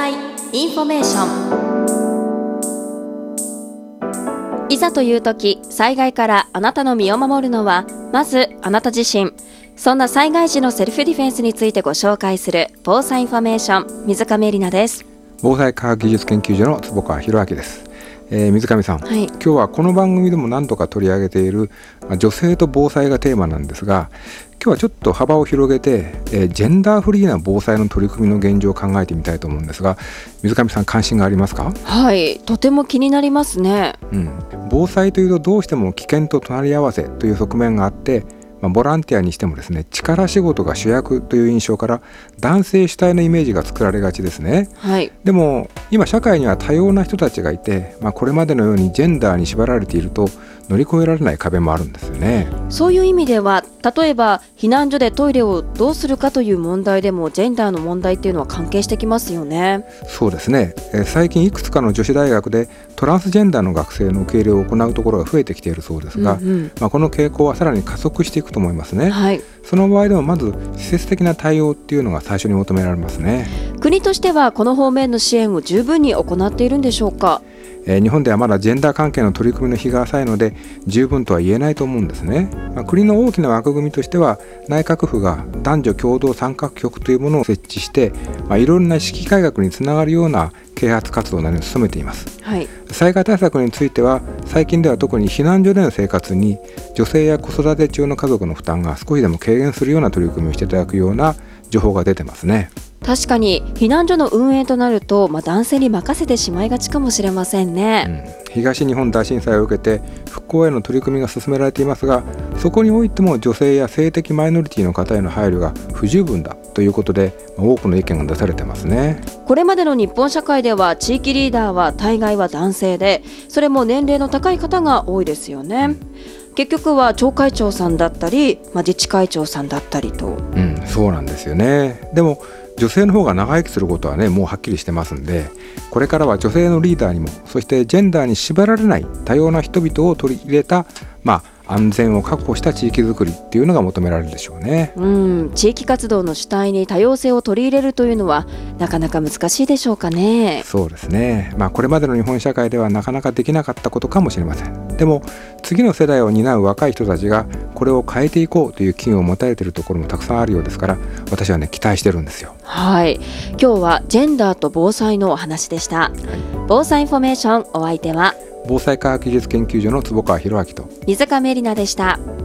災インフォメーション。いざという時、災害からあなたの身を守るのはまずあなた自身。そんな災害時のセルフディフェンスについてご紹介する防災インフォメーション、水上絵里奈です。 防災科学技術研究所の坪川博明です。水上さん、 はい、 今日はこの番組でも何度か取り上げている女性と防災がテーマなんですが、今日はちょっと幅を広げて、ジェンダーフリーな防災の取り組みの現状を考えてみたいと思うんですが、水上さん関心がありますか？ はい、とても気になりますね。 防災というとどうしても危険と隣り合わせという側面があって、ボランティアにしてもですね、力仕事が主役という印象から男性主体のイメージが作られがちですね。 はい、 でも今社会には多様な人たちがいて、これまでのようにジェンダーに縛られていると乗り越えられない壁もあるんですよね。 そういう意味では、例えば避難所でトイレをどうするかという問題でもジェンダーの問題っていうのは関係してきますよね。 そうですね。最近いくつかの女子大学でトランスジェンダーの学生の受け入れを行うところが増えてきているそうですが、この傾向はさらに加速していくと思いますね。 はい、 その場合でもまず施設的な対応っていうのが最初に求められますね。 国としてはこの方面の支援を十分に行っているんでしょうか？ 日本ではまだジェンダー関係の取り組みの日が浅いので十分とは言えないと思うんですね。国の大きな枠組みとしては内閣府が男女共同参画局というものを設置して、いろんな意識改革につながるような啓発活動などに努めています。 はい、 災害対策については最近では特に避難所での生活に女性や子育て中の家族の負担が少しでも軽減するような取り組みをしていただくような情報が出てますね。 確かに避難所の運営となると、男性に任せてしまいがちかもしれませんね。 東日本大震災を受けて復興への取り組みが進められていますが、そこにおいても女性や性的マイノリティの方への配慮が不十分だということで、多くの意見が出されてますね。 これまでの日本社会では地域リーダーは大概は男性で、それも年齢の高い方が多いですよね。結局は町会長さんだったり、自治会長さんだったりと。 そうなんですよね。でも女性の方が長生きすることはね、もうはっきりしてますんで、これからは女性のリーダーにも、そしてジェンダーに縛られない多様な人々を取り入れた、安全を確保した地域づくりっていうのが求められるでしょうね。 地域活動の主体に多様性を取り入れるというのはなかなか難しいでしょうかね。 そうですね。これまでの日本社会ではなかなかできなかったことかもしれません。でも次の世代を担う若い人たちがこれを変えていこうという機運を持たれているところもたくさんあるようですから、私はね、期待してるんですよ。 はい、今日はジェンダーと防災のお話でした。防災インフォメーション、お相手は防災科学技術研究所の坪川博明と水上絵里奈でした。